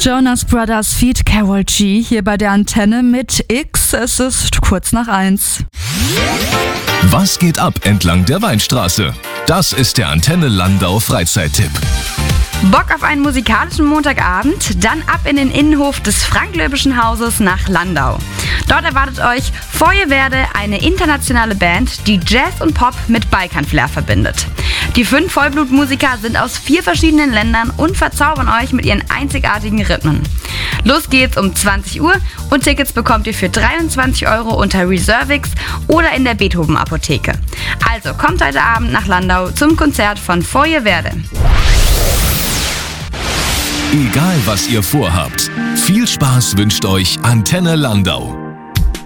Jonas Brothers feat. Karol G. hier bei der Antenne mit X. Es ist kurz nach 1. Was geht ab entlang der Weinstraße? Das ist der Antenne Landau Freizeittipp. Bock auf einen musikalischen Montagabend? Dann ab in den Innenhof des Frank-Löbischen Hauses nach Landau. Dort erwartet euch Feuerwerde, eine internationale Band, die Jazz und Pop mit Balkan-Flair verbindet. Die 5 Vollblutmusiker sind aus 4 verschiedenen Ländern und verzaubern euch mit ihren einzigartigen Rhythmen. Los geht's um 20 Uhr und Tickets bekommt ihr für 23 € unter Reservix oder in der Beethoven-Apotheke. Also kommt heute Abend nach Landau zum Konzert von Feuerwerde. Egal was ihr vorhabt, viel Spaß wünscht euch Antenne Landau.